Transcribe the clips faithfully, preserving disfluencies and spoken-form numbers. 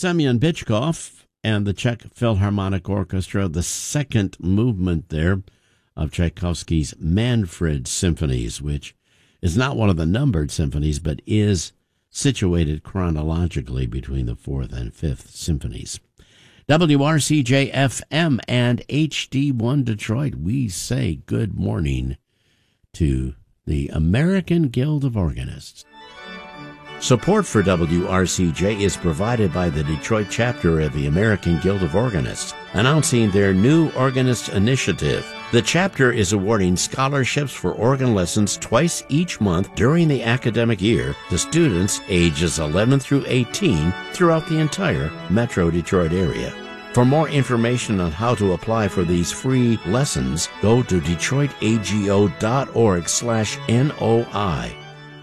Semyon Bychkov and the Czech Philharmonic Orchestra, the second movement there of Tchaikovsky's Manfred Symphonies, which is not one of the numbered symphonies, but is situated chronologically between the fourth and fifth symphonies. W R C J F M and H D one Detroit, we say good morning to the American Guild of Organists. Support for W R C J is provided by the Detroit chapter of the American Guild of Organists, announcing their new organist initiative. The chapter is awarding scholarships for organ lessons twice each month during the academic year to students ages eleven through eighteen throughout the entire Metro Detroit area. For more information on how to apply for these free lessons, go to detroitago.org slash NOI.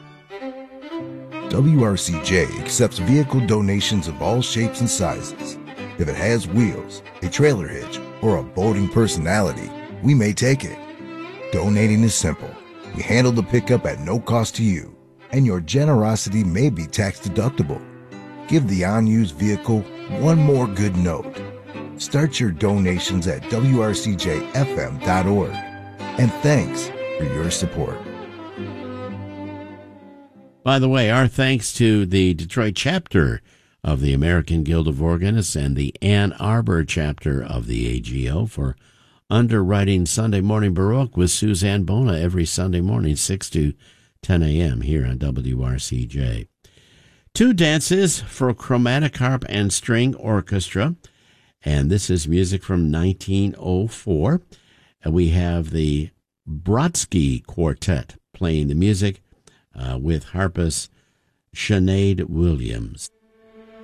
W R C J accepts vehicle donations of all shapes and sizes. If it has wheels, a trailer hitch, or a boating personality, we may take it. Donating is simple. We handle the pickup at no cost to you, and your generosity may be tax deductible. Give the unused vehicle one more good note. Start your donations at W R C J F M dot org. And thanks for your support. By the way, our thanks to the Detroit chapter of the American Guild of Organists and the Ann Arbor chapter of the A G O for underwriting Sunday Morning Baroque with Suzanne Bona every Sunday morning, six to ten a.m. here on W R C J. Two dances for chromatic harp and string orchestra, and this is music from nineteen oh four. We have the Brodsky Quartet playing the music uh, with harpist Sinead Williams.